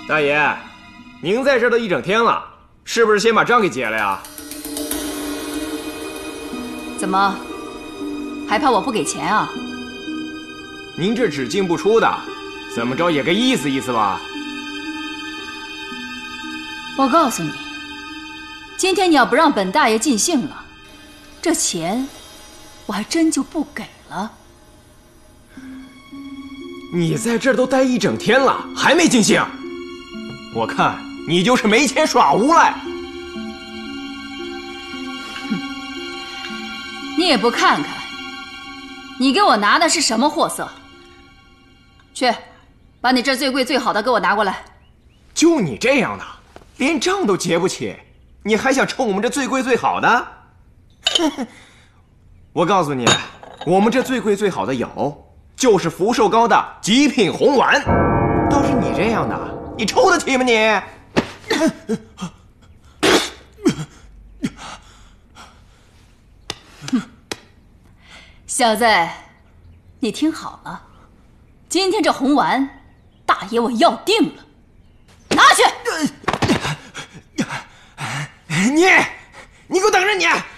大爷，您在这儿都一整天了，是不是先把账给结了呀？ 怎么，还怕我不给钱啊？ 您这只进不出的，怎么着也该意思意思吧？ 我告诉你，今天你要不让本大爷尽兴了，这钱我还真就不给了。 你在这儿都待一整天了，还没尽兴？我看你就是没钱耍无赖。 你也不看看，你给我拿的是什么货色？去，把你这最贵最好的给我拿过来。 就你这样的，连账都结不起，你还想冲我们这最贵最好的？我告诉你，我们这最贵最好的有，就是福寿糕的极品红丸。都是你这样的，你抽得起吗你？ 小子，你听好了，今天这红丸，大爷我要定了，拿去！ 你给我等着你！